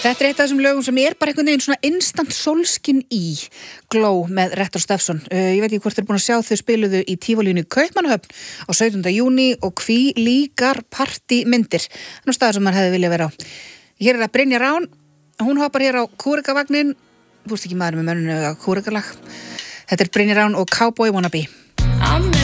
Þetta eitt af þessum lögum sem bara einhvern veginn svona instant sólskin í Glow með Retro Steffson. Ég veit ekki hvort þeir búin að sjá, þau spiluðu í Tívolínu í Kaupmannahöfn á 17. júní og hví líkar partymyndir. Þannig staðar sem maður hefði viljað vera á. Hér það Brynja Rán, hún hoppar hér á kúrekavagnin. Þú veist ekki maður með mönnunu eða kúrekalag. Þetta Brynja Rán og Cowboy Wannabe.